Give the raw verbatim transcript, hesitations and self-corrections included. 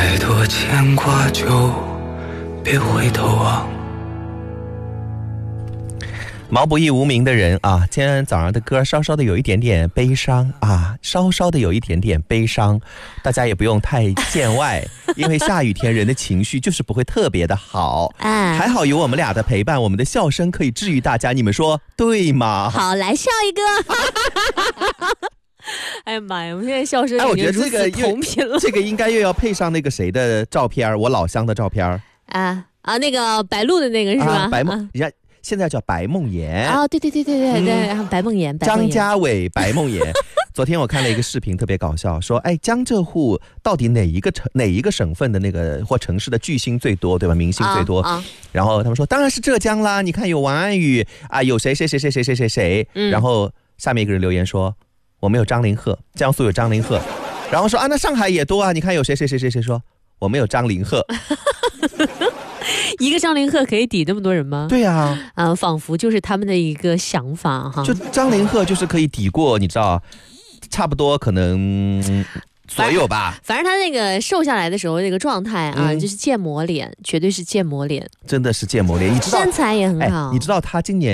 太多牵挂就别回头望。 毛不易无名的人啊，今天早上的歌稍稍的有一点点悲伤啊，稍稍的有一点点悲伤，大家也不用太见外，因为下雨天人的情绪就是不会特别的好。 啊， 还好有我们俩的陪伴，我们的笑声可以治愈大家，你们说对吗？ 好，来笑一个。哎呀妈呀，我们现在笑声哎，我觉得已经这个如此同频了。 这个应该又要配上那个谁的照片，我老乡的照片啊啊，那个白鹿的那个是吧？ 啊、白梦， 啊人家现在叫白梦妍啊，对对对对对对，然后、嗯、白梦妍， 张家伟、白梦妍。昨天我看了一个视频，特别搞笑，说，哎，江浙沪到底哪一个城、哪一个省份的那个或城市的巨星最多，对吧？明星最多。啊啊、然后他们说，当然是浙江啦！你看有王安宇啊，有谁谁谁谁谁谁谁谁。嗯、然后下面一个人留言说，我们有张凌赫，江苏有张凌赫。然后说啊，那上海也多啊，你看有谁谁谁谁谁说，我们有张凌赫。 一个张凌赫可以抵这么多人吗？ 对啊， 啊，仿佛就是他们的一个想法哈。 就张凌赫就是可以抵过，你知道，差不多可能左右吧。 反正他那个瘦下来的时候那个状态啊，嗯、就是建模脸，绝对是建模脸， 真的是建模脸。你知道身材也很好。 哎、你知道他今年。